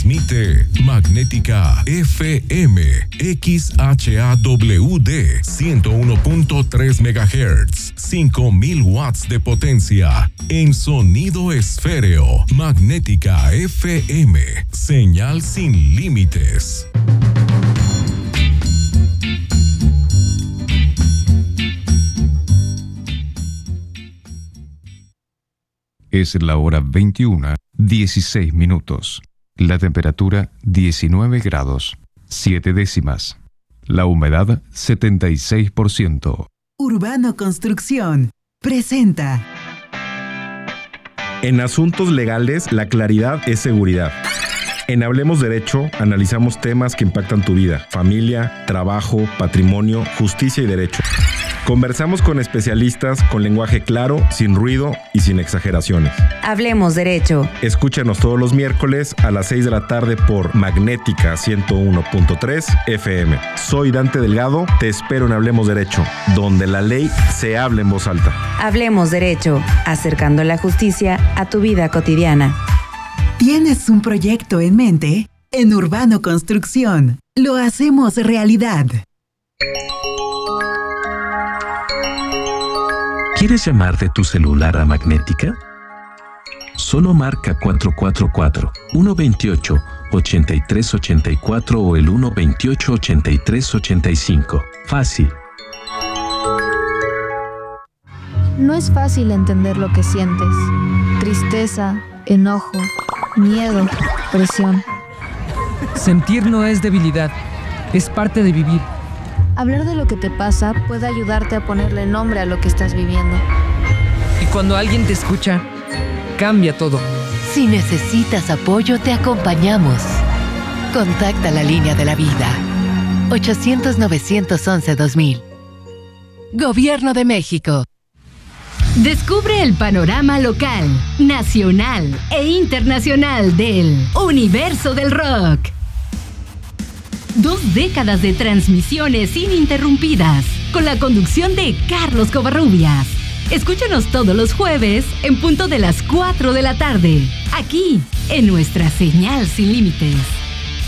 Transmite Magnética FM XHAWD 101.3 MHz, 5000 watts de potencia en sonido esféreo. Magnética FM, señal sin límites. Es la hora 21:16. La temperatura 19 grados, 7 décimas. La humedad 76%. Urbano Construcción presenta. En asuntos legales, la claridad es seguridad. En Hablemos Derecho, analizamos temas que impactan tu vida: familia, trabajo, patrimonio, justicia y derecho. Conversamos con especialistas con lenguaje claro, sin ruido y sin exageraciones. Hablemos Derecho. Escúchanos todos los miércoles a las 6 de la tarde por Magnética 101.3 FM. Soy Dante Delgado, te espero en Hablemos Derecho, donde la ley se habla en voz alta. Hablemos Derecho, acercando la justicia a tu vida cotidiana. ¿Tienes un proyecto en mente? En Urbano Construcción lo hacemos realidad. ¿Quieres llamar de tu celular a Magnética? Solo marca 444-128-8384 o el 128-8385. Fácil. No es fácil entender lo que sientes. Tristeza, enojo, miedo, presión. Sentir no es debilidad, es parte de vivir. Hablar de lo que te pasa puede ayudarte a ponerle nombre a lo que estás viviendo. Y cuando alguien te escucha, cambia todo. Si necesitas apoyo, te acompañamos. Contacta la línea de la vida. 800-911-2000. Gobierno de México. Descubre el panorama local, nacional e internacional del universo del rock. 2 décadas de transmisiones ininterrumpidas, con la conducción de Carlos Covarrubias. Escúchanos todos los jueves en punto de las 4 de la tarde, aquí en nuestra señal sin límites.